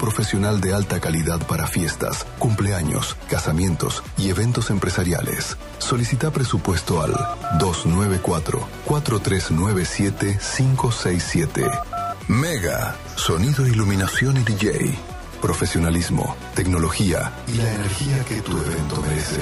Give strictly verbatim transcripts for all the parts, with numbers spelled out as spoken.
profesional de alta calidad para fiestas, cumpleaños, casamientos y eventos empresariales. Solicita presupuesto al dos nueve cuatro, cuatro tres nueve siete, cinco seis siete. Mega, sonido, iluminación y D J. Profesionalismo, tecnología y la energía que tu evento merece.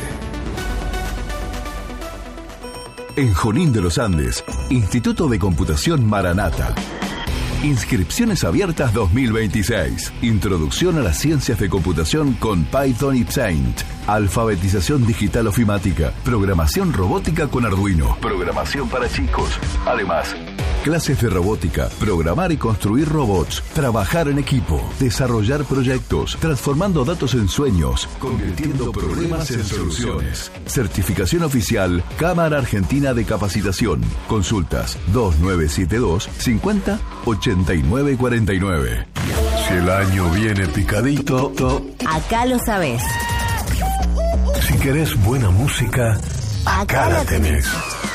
En Junín de los Andes, Instituto de Computación Maranata. Inscripciones abiertas dos mil veintiséis. Introducción a las ciencias de computación con Python y Paint. Alfabetización digital ofimática. Programación robótica con Arduino. Programación para chicos. Además, clases de robótica, programar y construir robots, trabajar en equipo, desarrollar proyectos, transformando datos en sueños, convirtiendo problemas en soluciones. Certificación oficial Cámara Argentina de Capacitación. Consultas dos nueve siete dos, cincuenta, ochenta y nueve cuarenta y nueve. Si el año viene picadito, acá lo sabés. Si querés buena música, acá la tenés.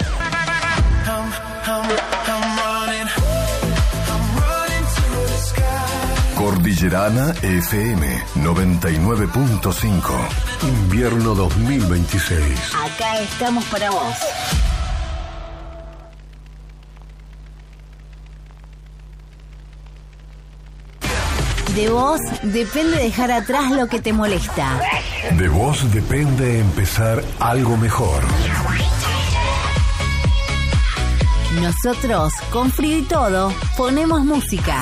Cordillerana F M noventa y nueve punto cinco. Invierno dos mil veintiséis. Acá estamos para vos. De vos depende dejar atrás lo que te molesta. De vos depende empezar algo mejor. Nosotros, con frío y todo, ponemos música.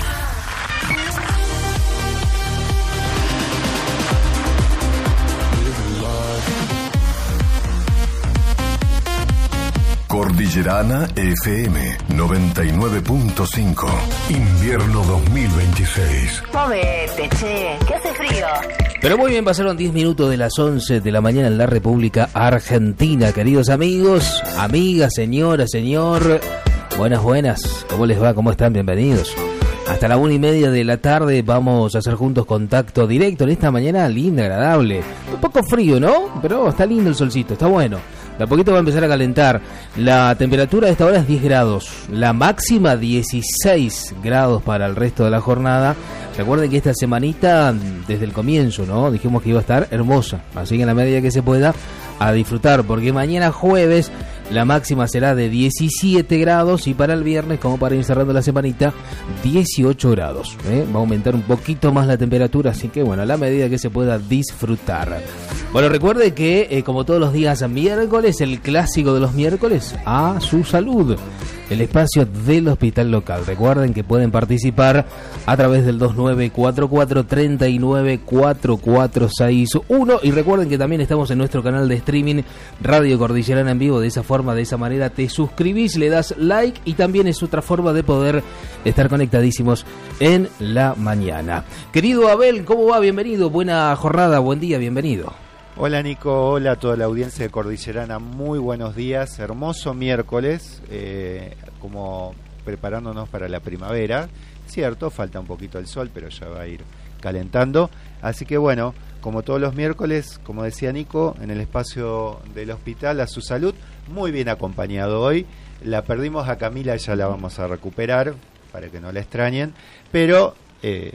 Cordillerana F M noventa y nueve punto cinco. Invierno dos mil veintiséis. Movete, che, que hace frío. Pero muy bien, pasaron diez minutos de las once de la mañana en la República Argentina, queridos amigos, amigas, señora, señor. Buenas, buenas. ¿Cómo les va? ¿Cómo están? Bienvenidos. Hasta la una y media de la tarde vamos a hacer juntos contacto directo en esta mañana linda, agradable. Un poco frío, ¿no? Pero está lindo el solcito, está bueno. De a poquito va a empezar a calentar. La temperatura de esta hora es diez grados. La máxima dieciséis grados para el resto de la jornada. Recuerden que esta semanita, desde el comienzo, ¿no? Dijimos que iba a estar hermosa. Así que en la medida que se pueda, a disfrutar. Porque mañana jueves la máxima será de diecisiete grados. Y para el viernes, como para ir cerrando la semanita, dieciocho grados. ¿eh? Va a aumentar un poquito más la temperatura. Así que bueno, a la medida que se pueda disfrutar. Bueno, recuerde que eh, como todos los días miércoles, el clásico de los miércoles, a su salud. El espacio del hospital local. Recuerden que pueden participar a través del dos nueve cuatro cuatro, tres nueve cuatro cuatro seis uno. Y recuerden que también estamos en nuestro canal de streaming Radio Cordillerana en vivo. De esa forma, de esa manera te suscribís, le das like y también es otra forma de poder estar conectadísimos en la mañana. Querido Abel, ¿cómo va? Bienvenido, buena jornada, buen día, bienvenido. Hola Nico, hola a toda la audiencia de Cordillerana, muy buenos días, hermoso miércoles, eh, como preparándonos para la primavera, cierto, falta un poquito el sol, pero ya va a ir calentando, así que bueno, como todos los miércoles, como decía Nico, en el espacio del hospital a su salud, muy bien acompañado hoy, la perdimos a Camila, ya la vamos a recuperar, para que no la extrañen, pero... Eh,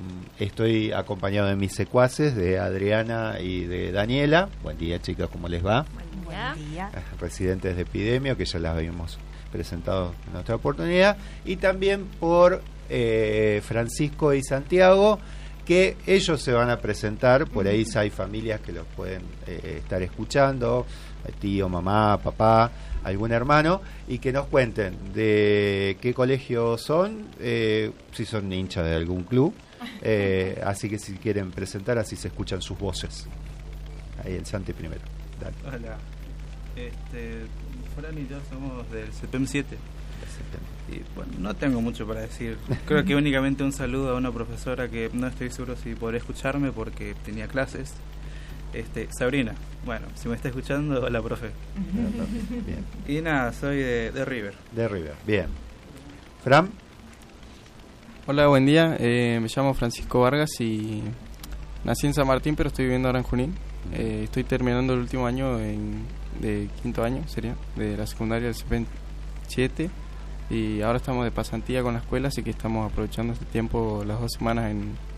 estoy acompañado de mis secuaces, de Adriana y de Daniela. Buen día, chicas, ¿cómo les va? Buen día. Buen día. Residentes de Epidemio, que ya las habíamos presentado en nuestra oportunidad. Y también por eh, Francisco y Santiago, que ellos se van a presentar. Por ahí hay familias que los pueden eh, estar escuchando, tío, mamá, papá, algún hermano, y que nos cuenten de qué colegio son, eh, si son hinchas de algún club, eh, así que si quieren presentar, así se escuchan sus voces. Ahí el Santi primero. Dale. Hola, este, Fran y yo somos del C P E M siete. Y bueno, no tengo mucho para decir. Creo que únicamente un saludo a una profesora que no estoy seguro si podrá escucharme porque tenía clases. Este, Sabrina, bueno, si me está escuchando, hola profe. Bien. Y nada, soy de, de River. De River, bien. Fran. Hola, buen día, eh, me llamo Francisco Vargas y nací en San Martín, pero estoy viviendo ahora en Junín. Eh, estoy terminando el último año en, de quinto año, sería, de la secundaria del C P E M siete. Y ahora estamos de pasantía con la escuela, así que estamos aprovechando este tiempo, las dos semanas en